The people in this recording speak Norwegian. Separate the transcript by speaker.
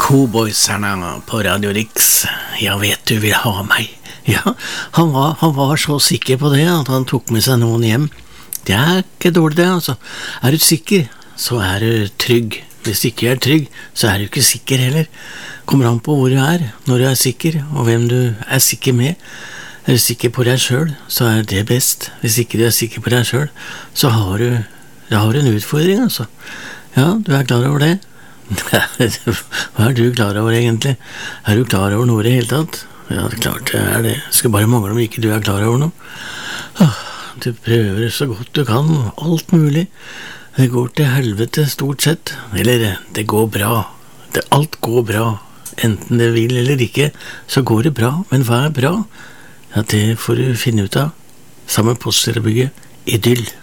Speaker 1: Cowboyserne på Radio Rix. Jeg vet du vil ha meg. Ja, han var så sikker på det at han tok med seg noen hjem. Det ikke dårlig det, altså. Du sikker, så du trygg. Hvis du ikke trygg, så du ikke sikker heller. Kommer an på hvor du når du sikker, og hvem du sikker med. Du sikker på deg selv, så det best. Hvis ikke du sikker på deg selv, så har du en utfordring, altså. Ja, du klar over det? Hva du klar over egentlig? Du klar over noe i det hele tatt? Ja, det er klart det. Skal bare mangle om ikke du klar over noe. Du prøver så godt du kan, alt mulig. Det går til helvete stort sett. Eller, det går bra. Alt går bra. Enten det vil eller ikke, så går det bra. Men hva bra? Ja, det får du finne ut av. Sammen på Postgirobygget. Idyll.